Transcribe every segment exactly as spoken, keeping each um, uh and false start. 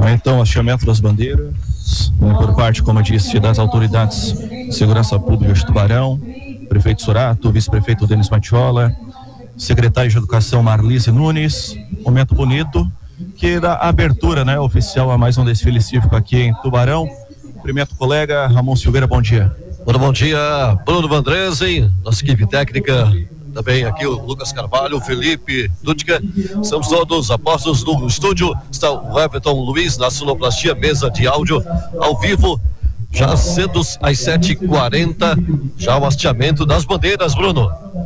Então, o hasteamento das bandeiras, né, por parte, como eu disse, das autoridades de segurança pública de Tubarão, prefeito Sorato, vice-prefeito Denis Matiola, secretário de Educação Marlise Nunes. Momento bonito que dá abertura, né, oficial a mais um desfile cívico aqui em Tubarão. Cumprimento o colega Ramon Silveira, bom dia. Bom, bom dia, Bruno Vandresen, nossa equipe técnica, também aqui o Lucas Carvalho, o Felipe Dudka, estamos todos apostos no estúdio. Está o Everton Luiz na sonoplastia, mesa de áudio ao vivo, já cedo às sete e quarenta, já o hasteamento das bandeiras, Bruno.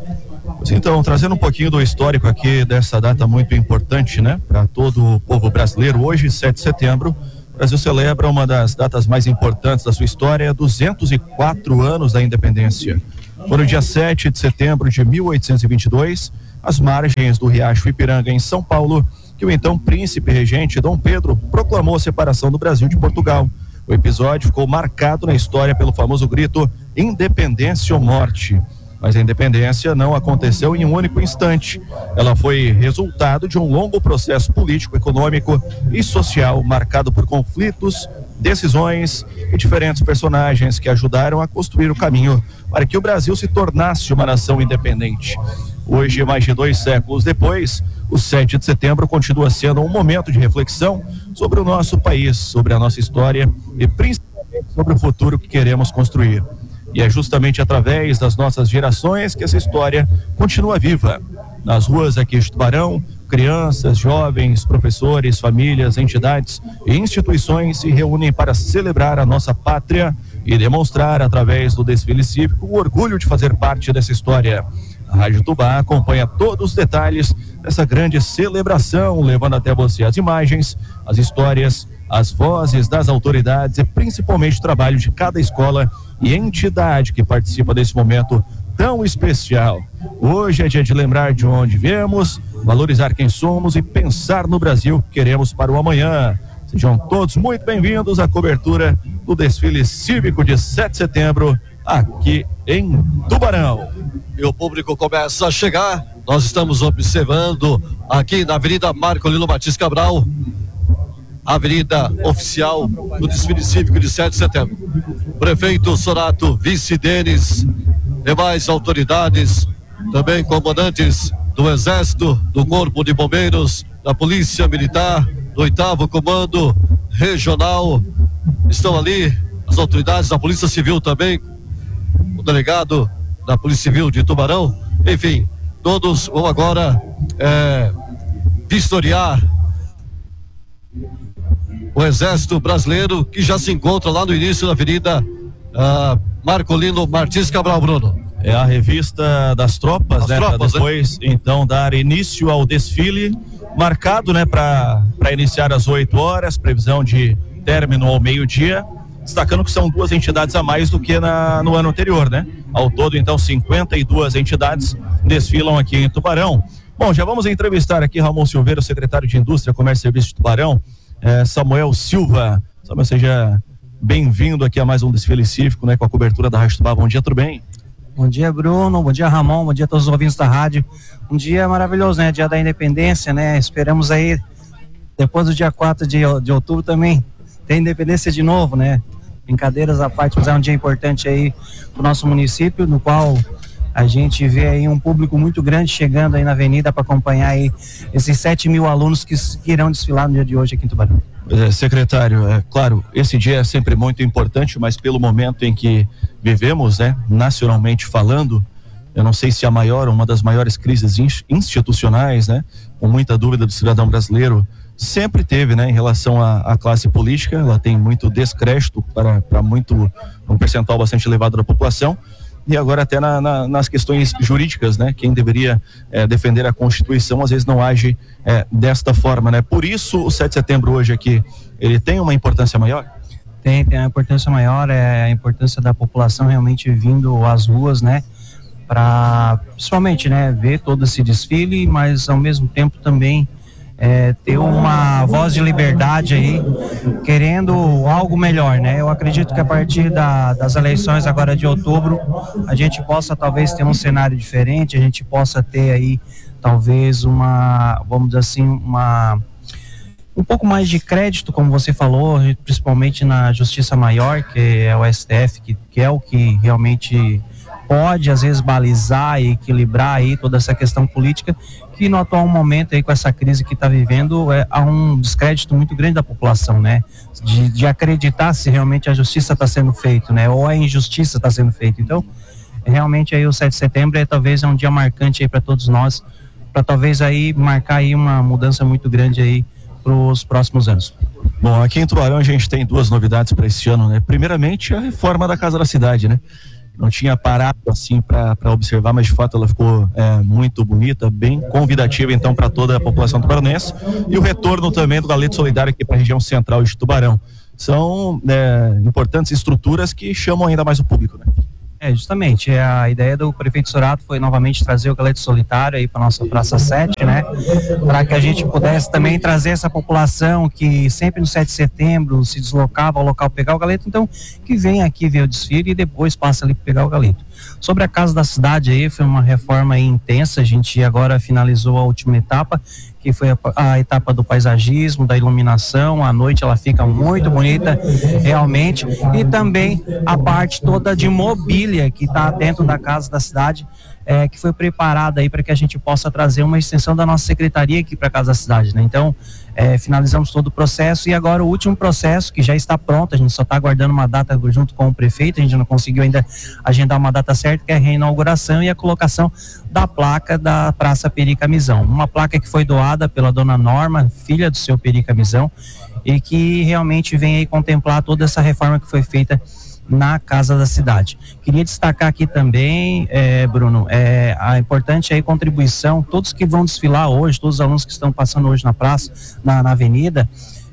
Então, trazendo um pouquinho do histórico aqui dessa data muito importante, né, para todo o povo brasileiro. Hoje, sete de setembro, o Brasil celebra uma das datas mais importantes da sua história, duzentos e quatro anos da independência. Foi no dia sete de setembro de mil oitocentos e vinte e dois, às margens do Riacho Ipiranga, em São Paulo, que o então príncipe regente Dom Pedro proclamou a separação do Brasil de Portugal. O episódio ficou marcado na história pelo famoso grito Independência ou Morte. Mas a independência não aconteceu em um único instante. Ela foi resultado de um longo processo político, econômico e social marcado por conflitos, decisões e diferentes personagens que ajudaram a construir o caminho para que o Brasil se tornasse uma nação independente. Hoje, mais de dois séculos depois, o sete de setembro continua sendo um momento de reflexão sobre o nosso país, sobre a nossa história e principalmente sobre o futuro que queremos construir. E é justamente através das nossas gerações que essa história continua viva. Nas ruas aqui de Tubarão, crianças, jovens, professores, famílias, entidades e instituições se reúnem para celebrar a nossa pátria e demonstrar, através do desfile cívico, o orgulho de fazer parte dessa história. A Rádio Tubá acompanha todos os detalhes dessa grande celebração, levando até você as imagens, as histórias, as vozes das autoridades e principalmente o trabalho de cada escola e entidade que participa desse momento tão especial. Hoje é dia de lembrar de onde viemos, valorizar quem somos e pensar no Brasil que queremos para o amanhã. Sejam todos muito bem-vindos à cobertura do desfile cívico de sete de setembro aqui em Tubarão. E o público começa a chegar. Nós estamos observando aqui na Avenida Marcolino Martins Cabral, avenida oficial do desfile cívico de sete de setembro. Prefeito Sorato, vice Denis, demais autoridades, também comandantes do Exército, do Corpo de Bombeiros, da Polícia Militar, do oitavo Comando Regional, estão ali as autoridades da Polícia Civil também, o delegado da Polícia Civil de Tubarão, enfim, todos vão agora é, vistoriar o Exército Brasileiro, que já se encontra lá no início da Avenida uh, Marcolino Martins Cabral, Bruno. É a revista das tropas, As né? tropas, pra depois, né? Então, dar início ao desfile, marcado, né, para para iniciar às oito horas, previsão de término ao meio-dia, destacando que são duas entidades a mais do que na, no ano anterior, né? Ao todo, então, cinquenta e duas entidades desfilam aqui em Tubarão. Bom, já vamos entrevistar aqui Ramon Silveira, secretário de Indústria, Comércio e Serviços de Tubarão. É, Samuel Silva. Samuel, seja bem-vindo aqui a mais um desfile cívico, né, com a cobertura da Rádio Tubá. Bom dia, tudo bem? Bom dia, Bruno, bom dia, Ramon, bom dia a todos os ouvintes da rádio. Um dia maravilhoso, né, dia da independência, né, esperamos aí, depois do dia quatro de, de outubro também, ter independência de novo, né, brincadeiras à parte, mas é um dia importante aí pro nosso município, no qual a gente vê aí um público muito grande chegando aí na avenida para acompanhar aí esses sete mil alunos que, que irão desfilar no dia de hoje aqui em Tubarão. É, secretário, é claro, esse dia é sempre muito importante, mas pelo momento em que vivemos, né, nacionalmente falando, eu não sei se a maior, uma das maiores crises institucionais, né, com muita dúvida do cidadão brasileiro, sempre teve, né, em relação à, à classe política. Ela tem muito descrédito para, para muito, um percentual bastante elevado da população. E agora até na, na, nas questões jurídicas, né? Quem deveria é, defender a Constituição às vezes não age é, desta forma, né? Por isso o sete de setembro hoje aqui, ele tem uma importância maior? Tem, tem uma importância maior, é a importância da população realmente vindo às ruas, né? Para, principalmente, né? Ver todo esse desfile, mas ao mesmo tempo também É, ter uma voz de liberdade aí, querendo algo melhor, né? Eu acredito que a partir da, das eleições agora de outubro, a gente possa talvez ter um cenário diferente, a gente possa ter aí talvez uma, vamos dizer assim, uma um pouco mais de crédito, como você falou, principalmente na Justiça Maior, que é o S T F, que, que é o que realmente pode, às vezes, balizar e equilibrar aí toda essa questão política, que no atual momento aí com essa crise que está vivendo, é, há um descrédito muito grande da população, né? De, de acreditar se realmente a justiça está sendo feita, né? Ou a injustiça está sendo feita. Então, realmente aí o sete de setembro é talvez é um dia marcante aí para todos nós, para talvez aí marcar aí uma mudança muito grande aí para os próximos anos. Bom, aqui em Tubarão a gente tem duas novidades para esse ano, né? Primeiramente, a reforma da Casa da Cidade, né? Não tinha parado assim para observar, mas de fato ela ficou é, muito bonita, bem convidativa então para toda a população tubaronense. E o retorno também do Galeto Solidário aqui para a região central de Tubarão. São é, importantes estruturas que chamam ainda mais o público, né? É, justamente, a ideia do prefeito Sorato foi novamente trazer o Galeto Solitário aí para nossa Praça sete, né? Para que a gente pudesse também trazer essa população que sempre no sete de setembro se deslocava ao local pegar o Galeto, então que vem aqui ver o desfile e depois passa ali para pegar o Galeto. Sobre a Casa da Cidade aí, foi uma reforma aí intensa, a gente agora finalizou a última etapa, que foi a, a etapa do paisagismo, da iluminação. À noite ela fica muito bonita, realmente, e também a parte toda de mobília que está dentro da Casa da Cidade, é, que foi preparada aí para que a gente possa trazer uma extensão da nossa secretaria aqui para a Casa da Cidade, né? Então, é, finalizamos todo o processo e agora o último processo que já está pronto, a gente só está aguardando uma data junto com o prefeito, a gente não conseguiu ainda agendar uma data certa, que é a reinauguração e a colocação da placa da Praça Peri Camisão, uma placa que foi doada pela dona Norma, filha do seu Peri Camisão, e que realmente vem aí contemplar toda essa reforma que foi feita na Casa da Cidade. Queria destacar aqui também, é, Bruno, é, a importante aí contribuição, todos que vão desfilar hoje, todos os alunos que estão passando hoje na praça, na, na avenida,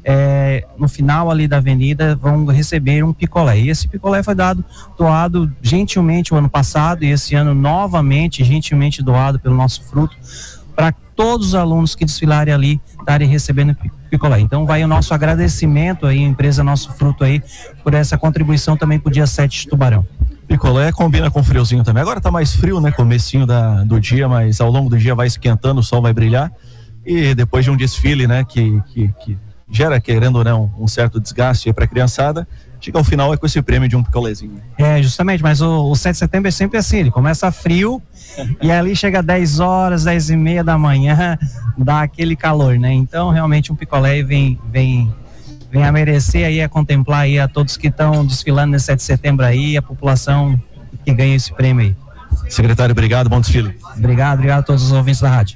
é, no final ali da avenida vão receber um picolé, e esse picolé foi dado, doado gentilmente o ano passado, e esse ano novamente, gentilmente doado pelo Nosso Fruto, para todos os alunos que desfilarem ali estarem recebendo picolé. Então vai o nosso agradecimento aí, a empresa Nosso Fruto aí, por essa contribuição também pro dia sete de Tubarão. Picolé combina com friozinho também. Agora tá mais frio, né? Comecinho da, do dia, mas ao longo do dia vai esquentando, o sol vai brilhar. E depois de um desfile, né? Que, que, que gera, querendo ou não, um certo desgaste para a criançada, chega ao final é com esse prêmio de um picolézinho. É, justamente, mas o, o sete de setembro é sempre assim, ele começa frio e ali chega dez horas, dez e meia da manhã, dá aquele calor, né? Então, realmente, um picolé vem, vem, vem a merecer aí, a contemplar aí a todos que estão desfilando nesse sete de setembro aí, a população que ganha esse prêmio aí. Secretário, obrigado, bom desfile. Obrigado, obrigado a todos os ouvintes da rádio.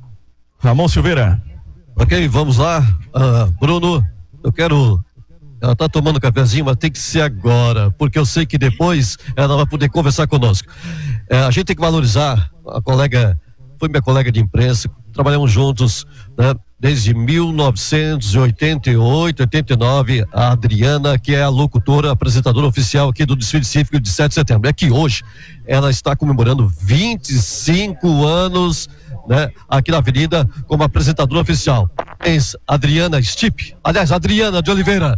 Ramon Silveira. Ok, vamos lá. Uh, Bruno, eu quero... Ela tá tomando cafezinho, mas tem que ser agora, porque eu sei que depois ela vai poder conversar conosco. É, a gente tem que valorizar a colega, foi minha colega de imprensa, trabalhamos juntos, né, desde mil novecentos e oitenta e oito, oitenta e nove, a Adriana, que é a locutora, apresentadora oficial aqui do desfile cívico de sete de setembro. É que hoje ela está comemorando vinte e cinco anos, né, aqui na Avenida como apresentadora oficial. Adriana Stipe, aliás, Adriana de Oliveira.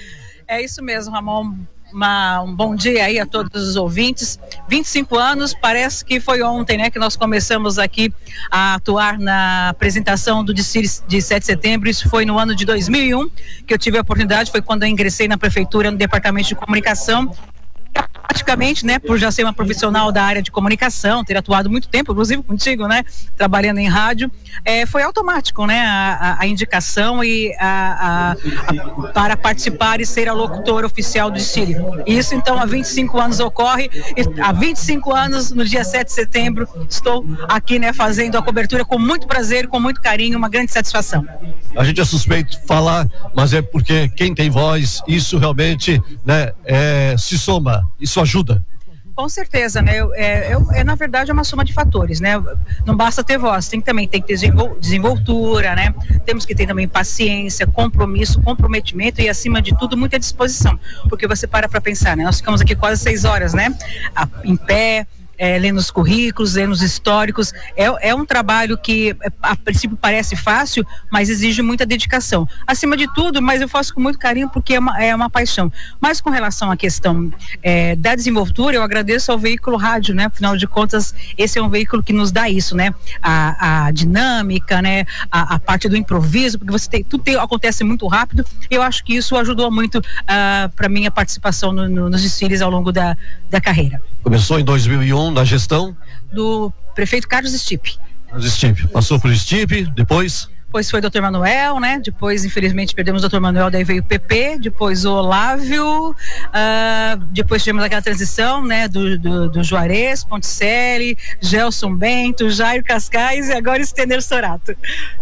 É isso mesmo, Ramon. Uma, um bom dia aí a todos os ouvintes. vinte e cinco anos, parece que foi ontem, né, que nós começamos aqui a atuar na apresentação do desfile de sete de setembro. Isso foi no ano de dois mil e um que eu tive a oportunidade, foi quando eu ingressei na prefeitura, no departamento de comunicação. Praticamente, né, por já ser uma profissional da área de comunicação, ter atuado muito tempo, inclusive contigo, né, trabalhando em rádio, é, foi automático, né, a, a indicação e a, a, a, para participar e ser a locutora oficial do desfile. Isso, então, há vinte e cinco anos ocorre, e há vinte e cinco anos, no dia sete de setembro, estou aqui, né, fazendo a cobertura com muito prazer, com muito carinho, uma grande satisfação. A gente é suspeito de falar, mas é porque quem tem voz, isso realmente, né, é, se soma, isso ajuda. Com certeza, né? É, é, é, na verdade, é uma soma de fatores, né? Não basta ter voz, tem que, também tem que ter desenvoltura, né? Temos que ter também paciência, compromisso, comprometimento e, acima de tudo, muita disposição. Porque você para para pensar, né? Nós ficamos aqui quase seis horas, né? A, em pé, é, lendo os currículos, lendo os históricos. É, é um trabalho que a princípio parece fácil, mas exige muita dedicação. Acima de tudo, mas eu faço com muito carinho porque é uma, é uma paixão. Mas com relação à questão é, da desenvoltura, eu agradeço ao veículo rádio, né? Afinal de contas, esse é um veículo que nos dá isso, né? A, a dinâmica, né? A, a parte do improviso, porque você tem, tudo tem, acontece muito rápido. Eu acho que isso ajudou muito uh, para minha participação no, no, nos desfiles ao longo da, da carreira. Começou em dois mil e um na gestão do prefeito Carlos Stipe. Carlos Stipe, passou por Stipe, depois... Depois foi o doutor Manuel, né? Depois, infelizmente, perdemos o doutor Manuel, daí veio o P P, depois o Olávio, uh, depois tivemos aquela transição, né? Do, do, do Juarez, Ponticelli, Gelson Bento, Jair Cascais e agora Stender Sorato.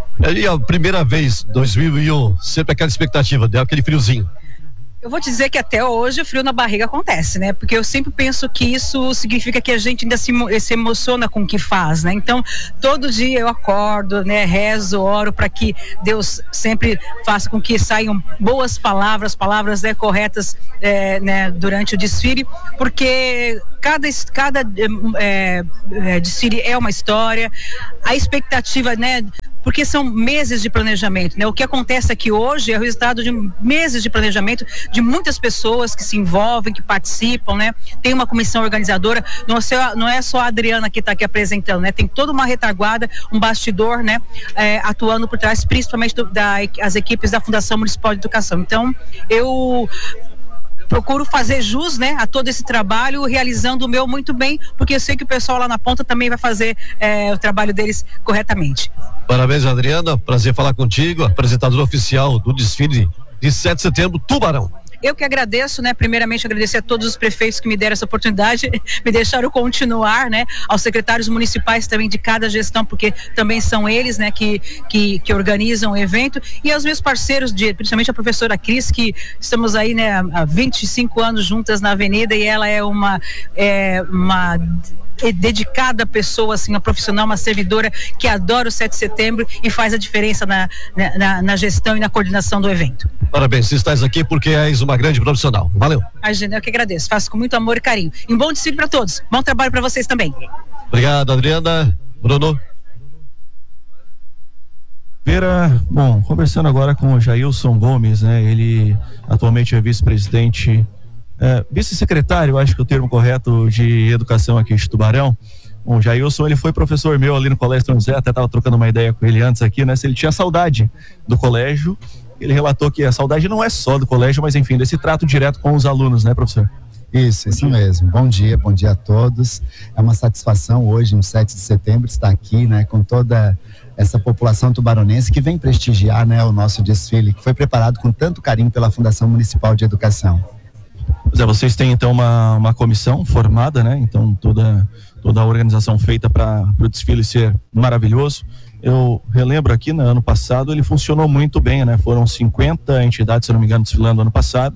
E a primeira vez, dois mil e um, sempre aquela expectativa, deu aquele friozinho. Eu vou te dizer que até hoje o frio na barriga acontece, né? Porque eu sempre penso que isso significa que a gente ainda se, se emociona com o que faz, né? Então, todo dia eu acordo, né? Rezo, oro para que Deus sempre faça com que saiam boas palavras, palavras né, corretas é, né, durante o desfile, porque cada, cada é, é, desfile é uma história, a expectativa, né? Porque são meses de planejamento, né? O que acontece aqui hoje é o resultado de meses de planejamento de muitas pessoas que se envolvem, que participam, né? Tem uma comissão organizadora, não é só, não é só a Adriana que está aqui apresentando, né? Tem toda uma retaguarda, um bastidor, né? É, atuando por trás, principalmente do, da, as equipes da Fundação Municipal de Educação. Então, eu procuro fazer jus, né, a todo esse trabalho, realizando o meu muito bem, porque eu sei que o pessoal lá na ponta também vai fazer é, o trabalho deles corretamente. Parabéns, Adriana, prazer falar contigo, apresentadora oficial do desfile de sete de setembro, Tubarão. Eu que agradeço, né? Primeiramente agradecer a todos os prefeitos que me deram essa oportunidade, me deixaram continuar, né? Aos secretários municipais também de cada gestão, porque também são eles, né? Que, que, que organizam o evento, e aos meus parceiros, de, principalmente a professora Cris, que estamos aí, né? Há vinte e cinco anos juntas na avenida, e ela é uma, é, uma dedicada pessoa, assim, uma profissional, uma servidora que adora o sete de setembro e faz a diferença na, na, na gestão e na coordenação do evento. Parabéns, você estás aqui porque és uma grande profissional. Valeu. Imagina, eu que agradeço, faço com muito amor e carinho. E um bom desfile para todos, bom trabalho para vocês também. Obrigado, Adriana. Bruno. Vera, bom, conversando agora com o Jailson Gomes, né? Ele atualmente é vice-presidente, é, vice-secretário, acho que é o termo correto, de educação aqui de Tubarão. Bom, o Jailson, ele foi professor meu ali no Colégio São José, até estava trocando uma ideia com ele antes aqui, né? Se ele tinha saudade do colégio. Ele relatou que a saudade não é só do colégio, mas enfim, desse trato direto com os alunos, né, professor? Isso, isso mesmo. Bom dia, bom dia a todos. É uma satisfação hoje, no sete de setembro, estar aqui, né, com toda essa população tubaronense que vem prestigiar, né, o nosso desfile, que foi preparado com tanto carinho pela Fundação Municipal de Educação. Pois é, vocês têm então uma, uma comissão formada, né? Então toda, toda a organização feita para o desfile ser maravilhoso. Eu relembro aqui, no ano passado, ele funcionou muito bem, né? Foram cinquenta entidades, se não me engano, desfilando ano passado.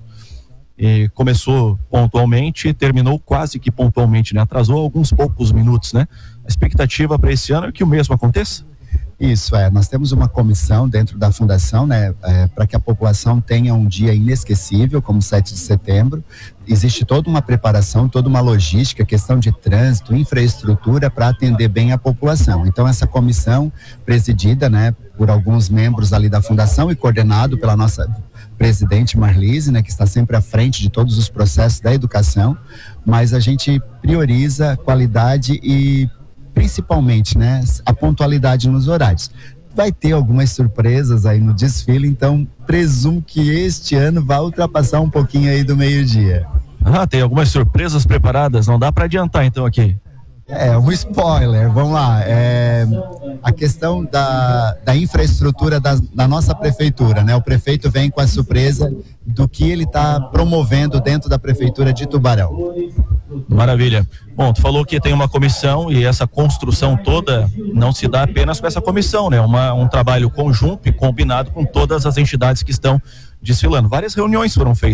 E começou pontualmente e terminou quase que pontualmente, né? Atrasou alguns poucos minutos, né? A expectativa para esse ano é que o mesmo aconteça? Isso, é. Nós temos uma comissão dentro da Fundação, né? É, para que a população tenha um dia inesquecível, como sete de setembro. Existe toda uma preparação, toda uma logística, questão de trânsito, infraestrutura para atender bem a população. Então, essa comissão presidida, né, por alguns membros ali da Fundação e coordenado pela nossa presidente Marlise, né, que está sempre à frente de todos os processos da educação, mas a gente prioriza qualidade e principalmente, né, a pontualidade nos horários. Vai ter algumas surpresas aí no desfile, então presumo que este ano vai ultrapassar um pouquinho aí do meio-dia. Ah, tem algumas surpresas preparadas, não dá para adiantar então aqui. É, um spoiler, vamos lá, é, a questão da, da infraestrutura da, da nossa prefeitura, né? O prefeito vem com a surpresa do que ele está promovendo dentro da prefeitura de Tubarão. Maravilha. Bom, tu falou que tem uma comissão e essa construção toda não se dá apenas com essa comissão, né? Uma, um trabalho conjunto e combinado com todas as entidades que estão desfilando. Várias reuniões foram feitas, né?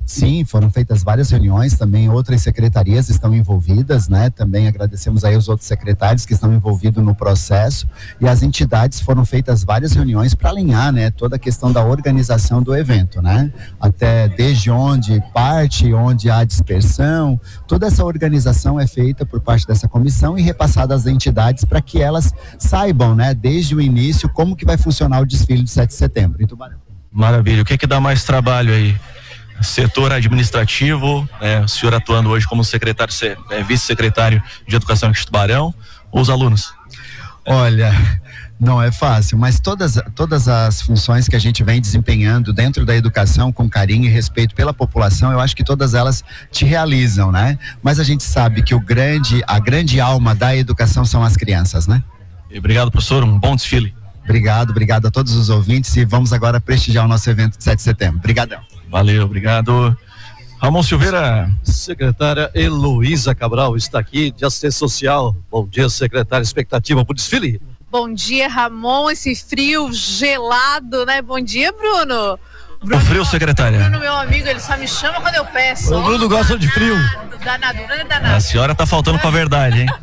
Sim, foram feitas várias reuniões, também outras secretarias estão envolvidas, né? Também agradecemos aí os outros secretários que estão envolvidos no processo, e as entidades foram feitas várias reuniões para alinhar, né, toda a questão da organização do evento, né? Até desde onde parte, onde há dispersão, toda essa organização é feita por parte dessa comissão e repassada às entidades para que elas saibam, né, desde o início como que vai funcionar o desfile de sete de setembro em Tubarão. Maravilha. O que é que dá mais trabalho aí? Setor administrativo, né, o senhor atuando hoje como secretário, é, vice-secretário de Educação de Tubarão, ou os alunos? Olha, não é fácil, mas todas, todas as funções que a gente vem desempenhando dentro da educação com carinho e respeito pela população, eu acho que todas elas te realizam, né? Mas a gente sabe que o grande, a grande alma da educação são as crianças, né? E obrigado, professor, um bom desfile. Obrigado, obrigado a todos os ouvintes, e vamos agora prestigiar o nosso evento de sete de setembro. Obrigadão. Valeu, obrigado. Ramon Silveira. Secretária Heloísa Cabral está aqui, de assistência social. Bom dia, secretária. Expectativa para o desfile? Bom dia, Ramon. Esse frio gelado, né? Bom dia, Bruno. Bruno, o frio, secretária. Bruno, meu amigo, ele só me chama quando eu peço. O Bruno gosta de frio. Danado, Bruno é danado. A senhora tá faltando com a verdade, hein?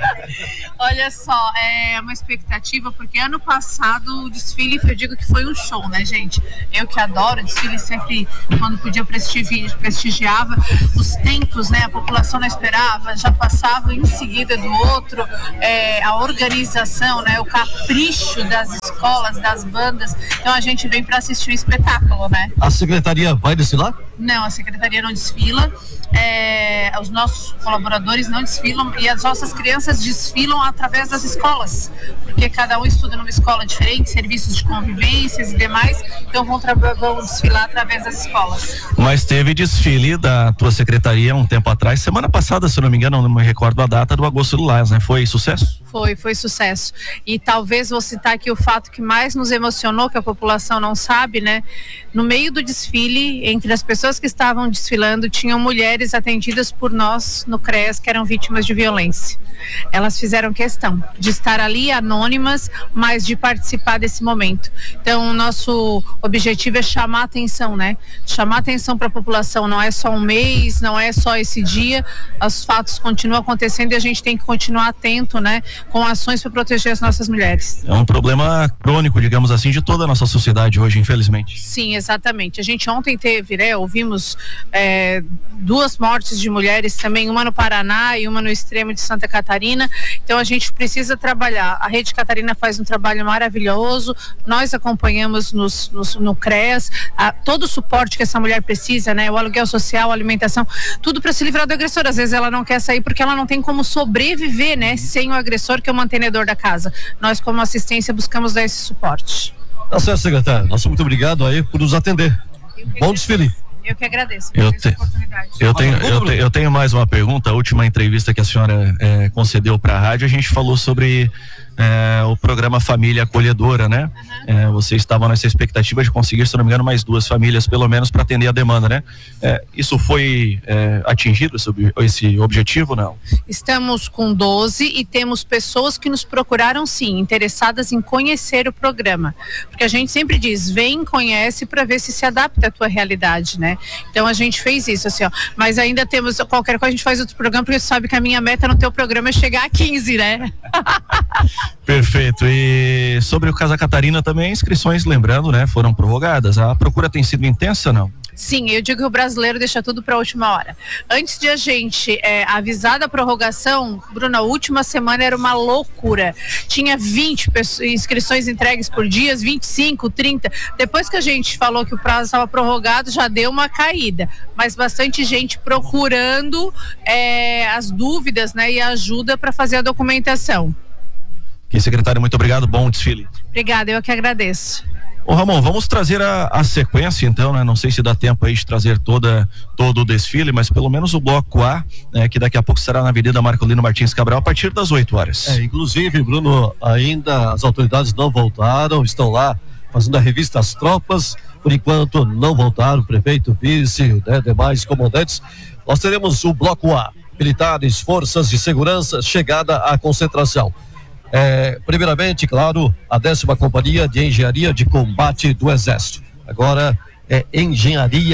Olha só, é uma expectativa, porque ano passado o desfile, eu digo que foi um show, né, gente? Eu que adoro o desfile, sempre, quando podia prestigi, prestigiava. Os tempos, né, a população não esperava, já passava em seguida do outro, é, a organização, né, o capricho das escolas, das bandas. Então a gente vem para assistir o espetáculo, né? A secretaria vai desfilar? Não, a secretaria não desfila, é, os nossos colaboradores não desfilam, e as nossas crianças desfilam através das escolas, porque cada um estuda numa escola diferente, serviços de convivências e demais, então vão, vão desfilar através das escolas. Mas teve desfile da tua secretaria um tempo atrás, semana passada, se eu não me engano, não me recordo a data, do Agosto Lilás, né? Foi sucesso? Foi, foi sucesso. E talvez vou citar aqui o fato que mais nos emocionou, que a população não sabe, né? No meio do desfile, entre as pessoas que estavam desfilando, tinham mulheres atendidas por nós no C R E S que eram vítimas de violência. Elas fizeram questão de estar ali anônimas, mas de participar desse momento. Então, o nosso objetivo é chamar atenção, né? Chamar atenção para a população. Não é só um mês, não é só esse dia. Os fatos continuam acontecendo e a gente tem que continuar atento, né? Com ações para proteger as nossas mulheres. É um problema crônico, digamos assim, de toda a nossa sociedade hoje, infelizmente. Sim, exatamente. A gente ontem teve, né? Ouvimos é, duas mortes de mulheres também, uma no Paraná e uma no extremo de Santa Catarina. Então a gente precisa trabalhar. A Rede Catarina faz um trabalho maravilhoso, nós acompanhamos nos, nos, no C R E S a, todo o suporte que essa mulher precisa, né? O aluguel social, a alimentação, tudo para se livrar do agressor. Às vezes ela não quer sair porque ela não tem como sobreviver, né? Sem o agressor, que é o mantenedor da casa. Nós, como assistência, buscamos dar esse suporte. Tá certo, secretário. Nosso muito obrigado aí por nos atender. Bom desfile. Eu que agradeço eu, te, eu, tenho, eu, te, eu tenho mais uma pergunta. A última entrevista que a senhora é, concedeu para a rádio, a gente falou sobre é, o programa Família Acolhedora, né? Uhum. É, vocês estavam nessa expectativa de conseguir, se não me engano, mais duas famílias, pelo menos, para atender a demanda, né? É, isso foi é, atingido, esse, esse objetivo, não? Estamos com doze e temos pessoas que nos procuraram, sim, interessadas em conhecer o programa. Porque a gente sempre diz, vem, conhece, para ver se se adapta à tua realidade, né? Então a gente fez isso, assim, ó. Mas ainda temos, qualquer coisa a gente faz outro programa, porque você sabe que a minha meta no teu programa é chegar a quinze, né? Perfeito. E sobre o Casa Catarina também, inscrições, lembrando, né, foram prorrogadas. A procura tem sido intensa, não? Sim, eu digo que o brasileiro deixa tudo para a última hora. Antes de a gente é, avisar da prorrogação, Bruno, a última semana era uma loucura. Tinha vinte inscrições entregues por dia, vinte e cinco, trinta. Depois que a gente falou que o prazo estava prorrogado, já deu uma caída. Mas bastante gente procurando é, as dúvidas, né, e ajuda para fazer a documentação. Que secretário, muito obrigado, bom desfile. Obrigada, eu que agradeço. Ô Ramon, vamos trazer a, a sequência então, né? Não sei se dá tempo aí de trazer toda, todo o desfile, mas pelo menos o bloco A, né? Que daqui a pouco será na Avenida Marcolino Martins Cabral a partir das oito horas. É, inclusive, Bruno, ainda as autoridades não voltaram, estão lá fazendo a revista As Tropas, por enquanto não voltaram, prefeito, vice, né, demais comandantes. Nós teremos o bloco A, militares, forças de segurança, chegada à concentração. É, primeiramente, claro, a décima Companhia de Engenharia de Combate do Exército. Agora é Engenharia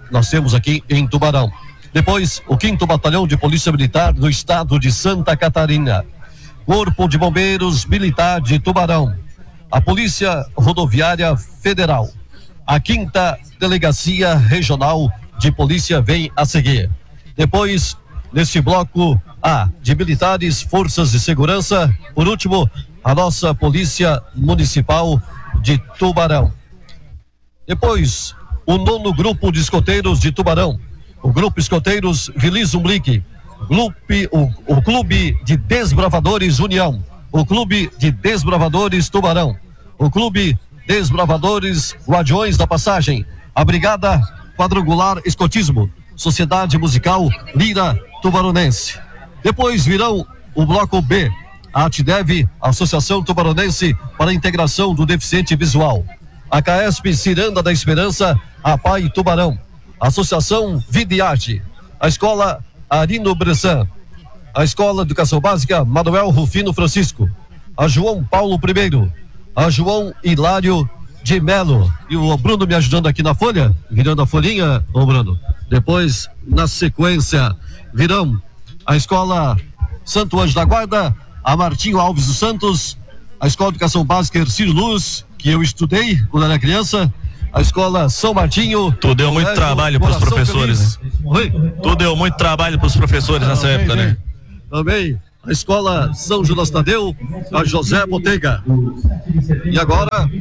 nós temos aqui em Tubarão. Depois, o quinto Batalhão de Polícia Militar do Estado de Santa Catarina, Corpo de Bombeiros Militar de Tubarão, a Polícia Rodoviária Federal, a quinta Delegacia Regional de Polícia vem a seguir. Depois, neste bloco A, de militares, forças de segurança, por último, a nossa Polícia Municipal de Tubarão. Depois, o nono Grupo de Escoteiros de Tubarão, o Grupo Escoteiros Vilizumblique, o, o Clube de Desbravadores União, o Clube de Desbravadores Tubarão, o Clube Desbravadores Guardiões da Passagem, a Brigada Quadrangular Escotismo, Sociedade Musical Lira Tubaronense. Depois virão o bloco B, a ATDEV, Associação Tubaronense para a Integração do Deficiente Visual, a CAESP Ciranda da Esperança, a Pai Tubarão, Associação Vida e Arte, a Escola Arino Bressan, a Escola de Educação Básica Manuel Rufino Francisco, a João Paulo I, a João Hilário de Melo, e o Bruno me ajudando aqui na folha, virando a folhinha, ô Bruno. Depois, na sequência, virão a Escola Santo Anjo da Guarda, a Martinho Alves dos Santos, a Escola de Educação Básica Ercílio Luz, que eu estudei quando era criança, a Escola São Martinho. Tu deu muito trabalho para os professores, né? Oi? Tu deu muito trabalho para os professores nessa Também, época, né? Também a Escola São Judas Tadeu, a José Botega. E agora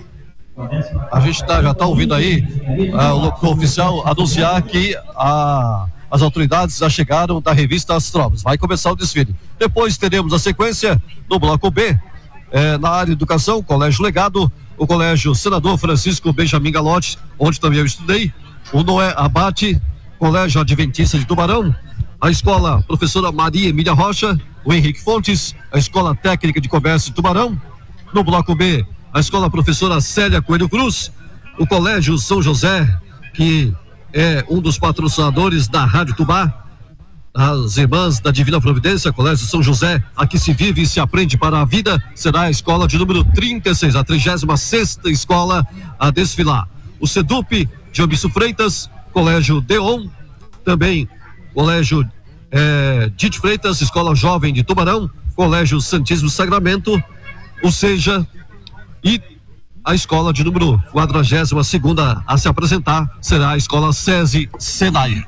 a gente tá, já está ouvindo aí uh, o locutor oficial anunciar que a, as autoridades já chegaram da revista As Tropas. Vai começar o desfile. Depois teremos a sequência no bloco B, eh, na área de educação, Colégio Legado, o Colégio Senador Francisco Benjamin Galotti, onde também eu estudei, o Noé Abate, Colégio Adventista de Tubarão, a Escola Professora Maria Emília Rocha, o Henrique Fontes, a Escola Técnica de Comércio de Tubarão. No bloco B, a Escola Professora Célia Coelho Cruz, o Colégio São José, que é um dos patrocinadores da Rádio Tubá, as Irmãs da Divina Providência, Colégio São José, aqui se vive e se aprende para a vida, será a escola de número trinta e seis, a trigésima sexta escola a desfilar. O SEDUP de Omisso Freitas, Colégio Deon, também Colégio é, Dite Freitas, Escola Jovem de Tubarão, Colégio Santíssimo Sacramento, ou seja, e a escola de número quadragésima segunda a se apresentar será a Escola SESI Senai.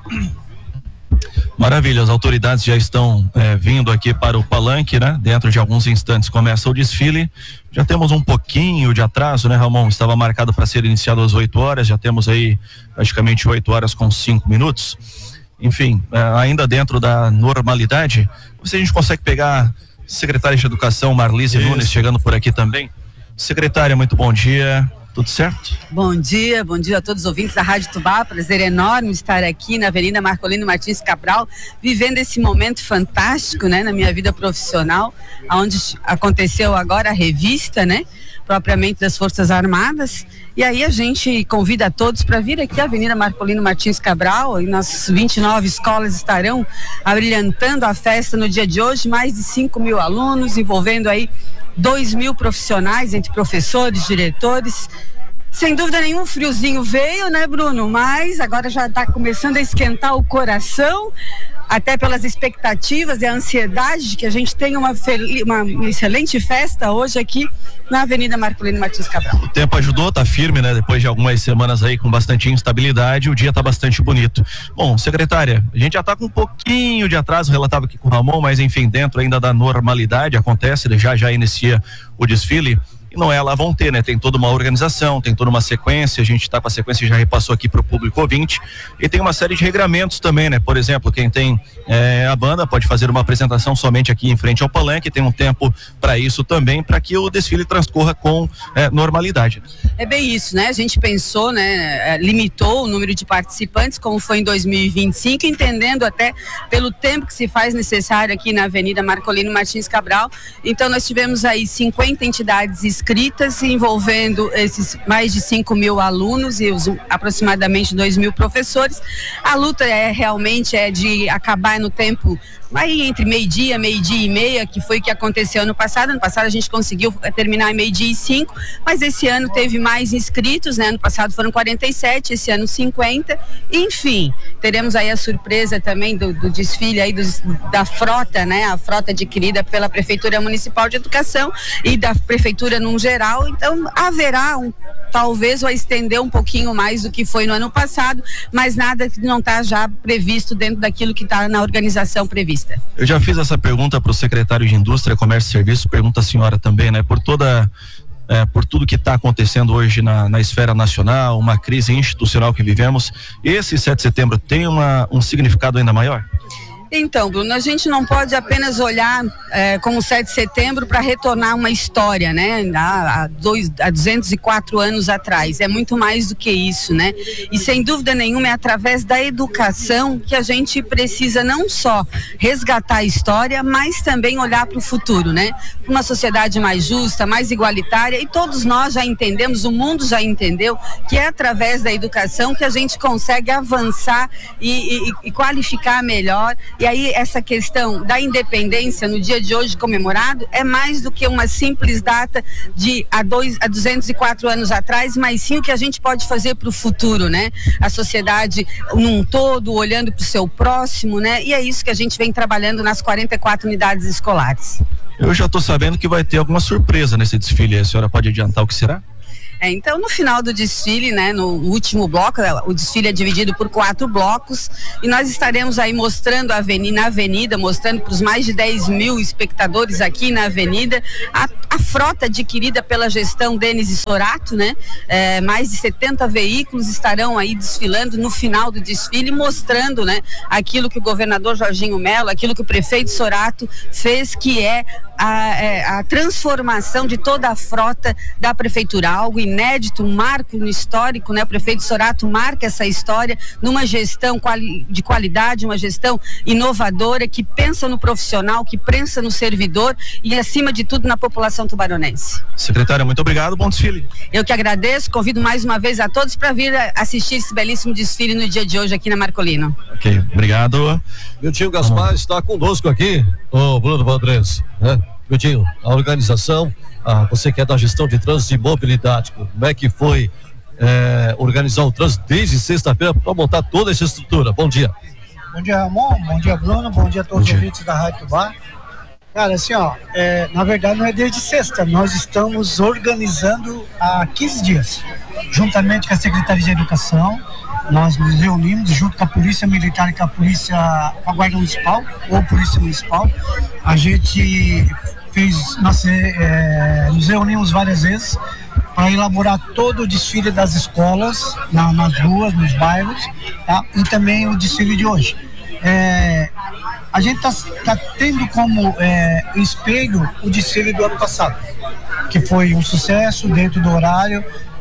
Maravilha, as autoridades já estão é, vindo aqui para o palanque, né? Dentro de alguns instantes começa o desfile. Já temos um pouquinho de atraso, né, Ramon? Estava marcado para ser iniciado às oito horas, já temos aí praticamente oito horas com cinco minutos. Enfim, é, ainda dentro da normalidade, se a gente consegue pegar secretária de Educação, Marlise Isso. Nunes, chegando por aqui também. Secretária, muito bom dia. Tudo certo? Bom dia, bom dia a todos os ouvintes da Rádio Tubá. Prazer enorme estar aqui na Avenida Marcolino Martins Cabral, vivendo esse momento fantástico, né, na minha vida profissional, onde aconteceu agora a revista, né, propriamente das Forças Armadas. E aí a gente convida a todos para vir aqui à Avenida Marcolino Martins Cabral, e nas vinte e nove escolas estarão abrilhantando a festa no dia de hoje, mais de cinco mil alunos, envolvendo aí dois mil profissionais, entre professores, diretores. Sem dúvida nenhuma, um friozinho veio, né, Bruno? Mas agora já está começando a esquentar o coração, até pelas expectativas e a ansiedade de que a gente tenha uma, uma excelente festa hoje aqui na Avenida Marcolino Martins Cabral. O tempo ajudou, tá firme, né? Depois de algumas semanas aí com bastante instabilidade, o dia tá bastante bonito. Bom, secretária, a gente já tá com um pouquinho de atraso, relatava aqui com o Ramon, mas enfim, dentro ainda da normalidade, acontece, já já inicia o desfile. E não é, lá vão ter, né? Tem toda uma organização, tem toda uma sequência, a gente tá com a sequência, já repassou aqui pro público ouvinte, e tem uma série de regramentos também, né? Por exemplo, quem tem é, a banda pode fazer uma apresentação somente aqui em frente ao palanque, tem um tempo para isso também, para que o desfile transcorra com é, normalidade. É bem isso, né? A gente pensou, né? Limitou o número de participantes, como foi em dois mil e vinte e cinco, entendendo até pelo tempo que se faz necessário aqui na Avenida Marcolino Martins Cabral. Então nós tivemos aí cinquenta entidades inscritas, envolvendo esses mais de cinco mil alunos e os aproximadamente dois mil professores. A luta é realmente é de acabar no tempo aí entre meio-dia, meio-dia e meia, que foi o que aconteceu ano passado. Ano passado a gente conseguiu terminar em meio-dia e cinco, mas esse ano teve mais inscritos, né? Ano passado foram quarenta e sete, esse ano cinquenta. Enfim, teremos aí a surpresa também do, do desfile aí dos, da frota, né? A frota adquirida pela Prefeitura Municipal de Educação e da Prefeitura num geral. Então haverá um, talvez vai estender um pouquinho mais do que foi no ano passado, mas nada que não está já previsto dentro daquilo que está na organização prevista. Eu já fiz essa pergunta para o secretário de Indústria, Comércio e Serviços, pergunta a senhora também, né? Por toda, é, por tudo que está acontecendo hoje na, na esfera nacional, uma crise institucional que vivemos, esse sete de setembro tem uma, um significado ainda maior? Então, Bruno, a gente não pode apenas olhar é, como sete de setembro para retornar uma história, né? Há, há, dois, há duzentos e quatro anos atrás. É muito mais do que isso, né? E sem dúvida nenhuma é através da educação que a gente precisa não só resgatar a história, mas também olhar para o futuro, né? Uma sociedade mais justa, mais igualitária, e todos nós já entendemos, o mundo já entendeu, que é através da educação que a gente consegue avançar e, e, e qualificar melhor. E aí essa questão da independência no dia de hoje comemorado é mais do que uma simples data de há, dois, há duzentos e quatro anos atrás, mas sim o que a gente pode fazer para o futuro, né? A sociedade num todo, olhando para o seu próximo, né? E é isso que a gente vem trabalhando nas quarenta e quatro unidades escolares. Eu já estou sabendo que vai ter alguma surpresa nesse desfile, a senhora pode adiantar o que será? É, então, no final do desfile, né, no último bloco, o desfile é dividido por quatro blocos e nós estaremos aí mostrando a avenida, na avenida, mostrando para os mais de dez mil espectadores aqui na avenida a, a frota adquirida pela gestão Denis e Sorato, né? É, mais de setenta veículos estarão aí desfilando no final do desfile, mostrando, né, aquilo que o governador Jorginho Mello, aquilo que o prefeito Sorato fez, que é a, a transformação de toda a frota da prefeitura, algo inédito, um marco no histórico, né? O prefeito Sorato marca essa história numa gestão quali, de qualidade, uma gestão inovadora, que pensa no profissional, que pensa no servidor e, acima de tudo, na população tubaronense. Secretária, muito obrigado, bom desfile. Eu que agradeço, convido mais uma vez a todos para vir assistir esse belíssimo desfile no dia de hoje aqui na Marcolino. Ok, obrigado. Miltinho Gaspar ah. está conosco aqui, o Bruno Valdres, né? Miltinho, a organização, ah, você que é da gestão de trânsito e mobilidade, como é que foi é, organizar o trânsito desde sexta-feira para montar toda essa estrutura? Bom dia. Bom dia, Ramon, bom dia, Bruno, bom dia a todos os ouvintes da Rádio Tubá. Cara, assim, ó, é, na verdade não é desde sexta, nós estamos organizando há quinze dias, juntamente com a Secretaria de Educação. Nós nos reunimos junto com a Polícia Militar e com a Polícia, com a Guarda Municipal, ou Polícia Municipal. A gente fez, nós é, nos reunimos várias vezes para elaborar todo o desfile das escolas, na, nas ruas, nos bairros, tá? E também o desfile de hoje. É, a gente está tá tendo como é, espelho o desfile do ano passado, que foi um sucesso dentro do horário,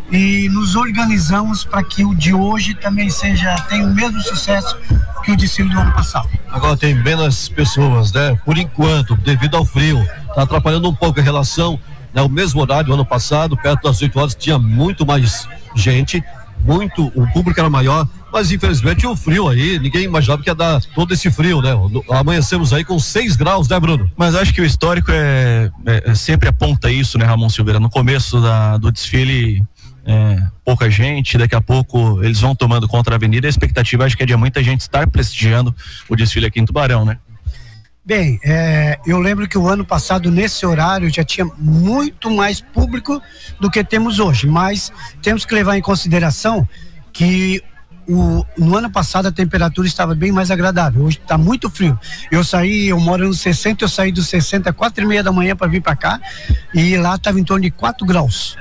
e nos organizamos para que o de hoje também seja, tenha o mesmo sucesso que o desfile do ano passado. Agora tem menos pessoas, né? Por enquanto, devido ao frio, está atrapalhando um pouco a relação, né? O mesmo horário do ano passado, perto das oito horas, tinha muito mais gente, muito, o público era maior, mas infelizmente o frio aí, ninguém imaginava que ia dar todo esse frio, né? Amanhecemos aí com seis graus, né, Bruno? Mas acho que o histórico é, é, é sempre aponta isso, né, Ramon Silveira? No começo da, do desfile, é, pouca gente, daqui a pouco eles vão tomando contra a avenida. A expectativa acho que é de muita gente estar prestigiando o desfile aqui em Tubarão, né? Bem, é, eu lembro que o ano passado nesse horário já tinha muito mais público do que temos hoje, mas temos que levar em consideração que o, no ano passado a temperatura estava bem mais agradável, hoje está muito frio. Eu saí, eu moro nos sessenta, eu saí dos sessenta, quatro e meia da manhã para vir para cá, e lá estava em torno de quatro graus.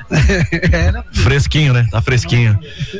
Era fresquinho, né? Tá fresquinho.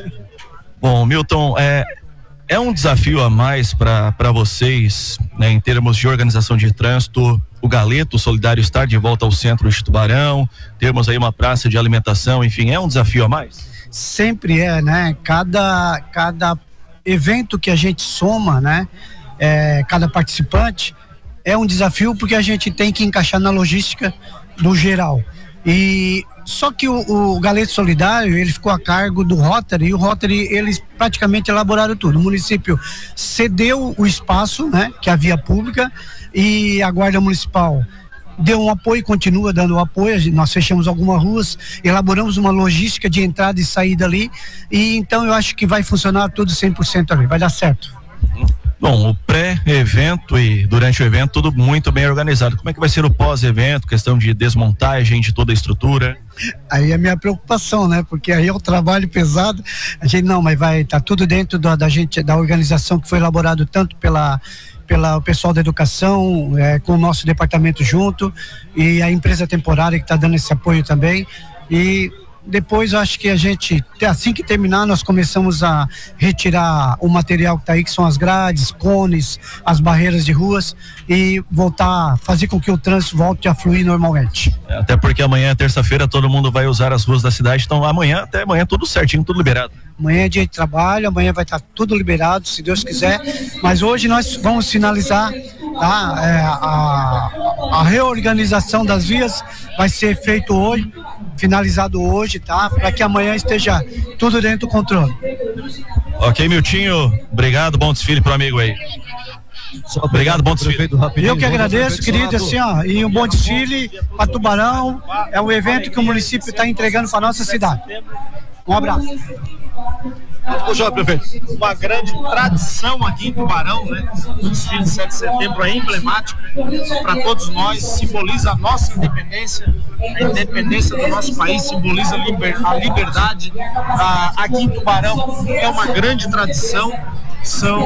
Bom, Milton, é, é um desafio a mais para vocês, né, em termos de organização de trânsito, o Galeto Solidário estar de volta ao centro de Tubarão, termos aí uma praça de alimentação, enfim, é um desafio a mais? Sempre é, né? Cada, cada evento que a gente soma, né? É, cada participante é um desafio, porque a gente tem que encaixar na logística do geral. E Só que o, o Galeto Solidário, ele ficou a cargo do Rotary, e o Rotary, eles praticamente elaboraram tudo. O município cedeu o espaço, né, que é a via pública, e a Guarda Municipal deu um apoio, continua dando apoio. Nós fechamos algumas ruas, elaboramos uma logística de entrada e saída ali, e então eu acho que vai funcionar tudo cem por cento ali, vai dar certo. Bom, o pré-evento e durante o evento tudo muito bem organizado. Como é que vai ser o pós-evento, questão de desmontagem de toda a estrutura? Aí é a minha preocupação, né? Porque aí é um trabalho pesado. A gente não, mas vai estar tá tudo dentro da, da gente, da organização que foi elaborado tanto pela pela o pessoal da educação, é, com o nosso departamento junto, e a empresa temporária que está dando esse apoio também. E depois eu acho que a gente, assim que terminar, nós começamos a retirar o material que está aí, que são as grades, cones, as barreiras de ruas, e voltar, fazer com que o trânsito volte a fluir normalmente. Até porque amanhã, terça-feira, todo mundo vai usar as ruas da cidade, então amanhã, até amanhã, tudo certinho, tudo liberado. Amanhã é dia de trabalho, amanhã vai estar tudo liberado, se Deus quiser, mas hoje nós vamos finalizar, tá? É, a, a reorganização das vias vai ser feito hoje, finalizado hoje, tá? Para que amanhã esteja tudo dentro do controle. Ok, Miltinho, obrigado, bom desfile pro amigo aí. Obrigado, bom desfile. Eu que agradeço, querido, assim, ó, e um bom desfile para Tubarão. É um evento que o município está entregando para nossa cidade. Um abraço. Puxa, prefeito. Uma grande tradição aqui em Tubarão, né? O desfile de sete de setembro é emblemático para todos nós, simboliza a nossa independência, a independência do nosso país, simboliza a, liber, a liberdade. Ah, aqui em Tubarão é uma grande tradição. São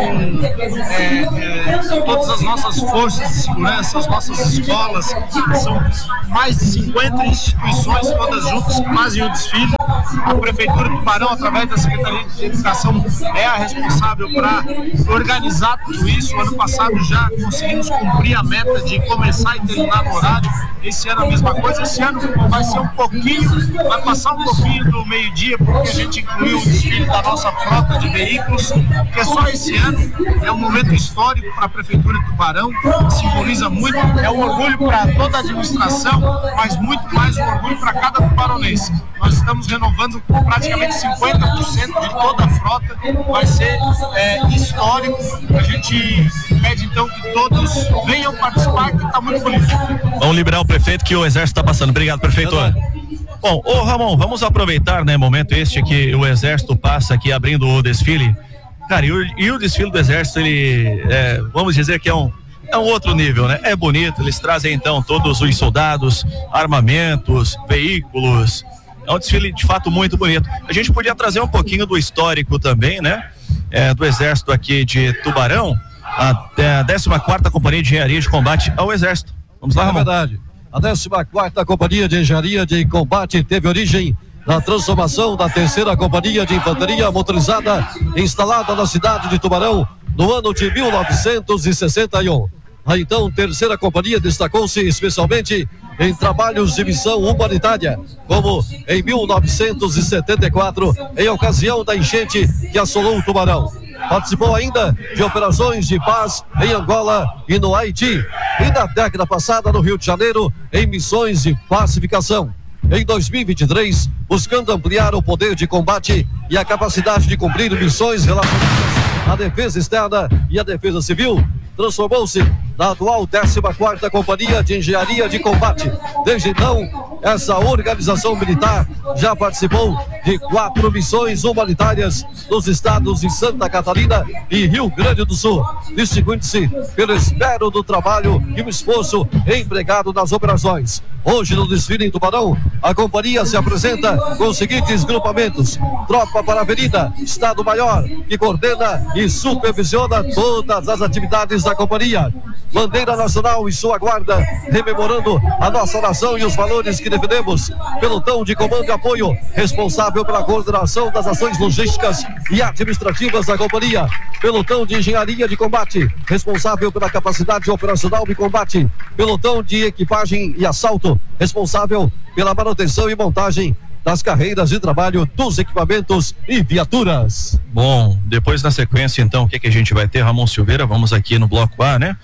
é, é, todas as nossas forças de segurança, as nossas escolas, são mais de cinquenta instituições todas juntas que fazem o desfile. A Prefeitura de Tubarão, através da Secretaria de Educação, é a responsável para organizar tudo isso. O ano passado já conseguimos cumprir a meta de começar e terminar no horário. Esse ano a mesma coisa. Esse ano vai ser um pouquinho, vai passar um pouquinho do meio-dia, porque a gente incluiu o desfile da nossa frota de veículos, que é só esse ano. É um momento histórico para a Prefeitura de Tubarão, simboliza muito, é um orgulho para toda a administração, mas muito mais um orgulho para cada tubaronense. Nós estamos renovando praticamente cinquenta por cento de toda a frota, vai ser é, histórico. A gente pede então que todos venham participar, que está muito bonito. Vamos liberar o prefeito que o exército está passando. Obrigado, prefeito. Bom, ô Ramon, vamos aproveitar, né, momento este que o exército passa aqui abrindo o desfile. Cara, e o, e o desfile do exército, ele, é, vamos dizer que é um, é um outro nível, né? É bonito, eles trazem então todos os soldados, armamentos, veículos. É um desfile de fato muito bonito. A gente podia trazer um pouquinho do histórico também, né? É, do exército aqui de Tubarão, a, a décima quarta Companhia de Engenharia de Combate ao Exército. Vamos lá, Ramon. É verdade. A décima quarta Companhia de Engenharia de Combate teve origem na transformação da terceira Companhia de Infantaria Motorizada, instalada na cidade de Tubarão no ano de mil novecentos e sessenta e um. A então terceira companhia destacou-se especialmente em trabalhos de missão humanitária, como em mil novecentos e setenta e quatro, em ocasião da enchente que assolou o Tubarão. Participou ainda de operações de paz em Angola e no Haiti, e na década passada no Rio de Janeiro, em missões de pacificação. Em dois mil e vinte e três, buscando ampliar o poder de combate e a capacidade de cumprir missões relacionadas à defesa externa e à defesa civil, transformou-se na atual décima quarta Companhia de Engenharia de Combate. Desde então, essa organização militar já participou de quatro missões humanitárias nos estados de Santa Catarina e Rio Grande do Sul, distinguindo-se pelo esmero do trabalho e o esforço empregado nas operações. Hoje, no desfile em Tubarão, a companhia se apresenta com os seguintes grupamentos: Tropa para a Avenida, Estado-Maior, que coordena e supervisiona todas as atividades da companhia. Bandeira Nacional e sua guarda, rememorando a nossa nação e os valores que defendemos. Pelotão de comando e apoio, responsável pela coordenação das ações logísticas e administrativas da companhia. Pelotão de engenharia de combate, responsável pela capacidade operacional de combate. Pelotão de equipagem e assalto, responsável pela manutenção e montagem das carreiras de trabalho dos equipamentos e viaturas. Bom, depois na sequência então, o que que a gente vai ter, Ramon Silveira? Vamos aqui no bloco A, né?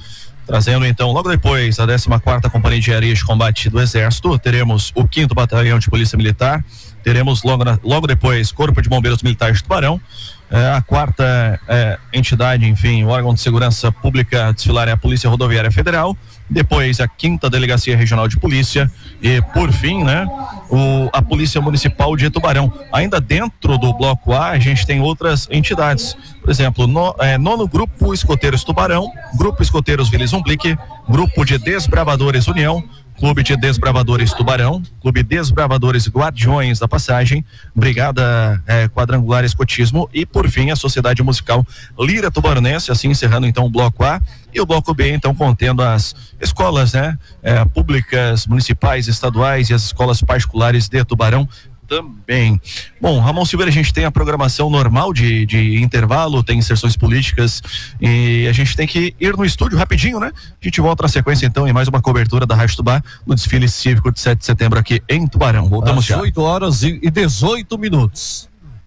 Trazendo então, logo depois, a décima quarta Companhia de Engenharia de Combate do Exército, teremos o quinto Batalhão de Polícia Militar, teremos logo, na, logo depois Corpo de Bombeiros Militares de Tubarão, é, a quarta é, entidade, enfim, o órgão de segurança pública a desfilar é a Polícia Rodoviária Federal, depois a quinta Delegacia Regional de Polícia e, por fim, né, o, a Polícia Municipal de Tubarão. Ainda dentro do Bloco A, a gente tem outras entidades, por exemplo, no, é, nono Grupo Escoteiros Tubarão, Grupo Escoteiros Vila Zumblick, Grupo de Desbravadores União, Clube de Desbravadores Tubarão, Clube Desbravadores Guardiões da Passagem, Brigada eh, Quadrangular Escotismo e, por fim, a Sociedade Musical Lira Tubaronense, assim encerrando então o Bloco A, e o Bloco B, então, contendo as escolas, né, eh, públicas, municipais, estaduais e as escolas particulares de Tubarão também. Bom, Ramon Silveira, a gente tem a programação normal de, de intervalo, tem inserções políticas e a gente tem que ir no estúdio rapidinho, né? A gente volta na sequência então em mais uma cobertura da Rádio Tubá no desfile cívico de sete de setembro aqui em Tubarão. Voltamos já. oito horas e dezoito minutos.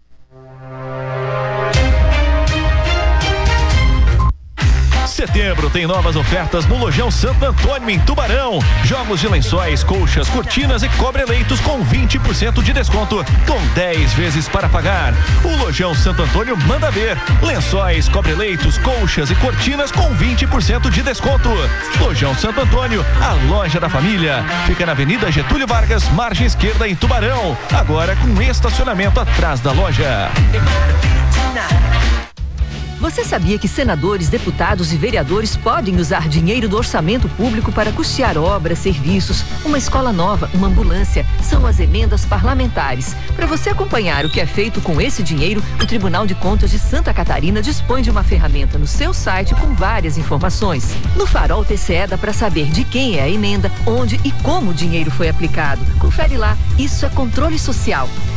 Setembro tem novas ofertas no Lojão Santo Antônio em Tubarão. Jogos de lençóis, colchas, cortinas e cobre-leitos com vinte por cento de desconto, com dez vezes para pagar. O Lojão Santo Antônio manda ver. Lençóis, cobre-leitos, colchas e cortinas com vinte por cento de desconto. Lojão Santo Antônio, a loja da família. Fica na Avenida Getúlio Vargas, margem esquerda em Tubarão. Agora com estacionamento atrás da loja. Você sabia que senadores, deputados e vereadores podem usar dinheiro do orçamento público para custear obras, serviços, uma escola nova, uma ambulância? São as emendas parlamentares. Para você acompanhar o que é feito com esse dinheiro, o Tribunal de Contas de Santa Catarina dispõe de uma ferramenta no seu site com várias informações. No Farol T C E dá para saber de quem é a emenda, onde e como o dinheiro foi aplicado. Confere lá, isso é controle social.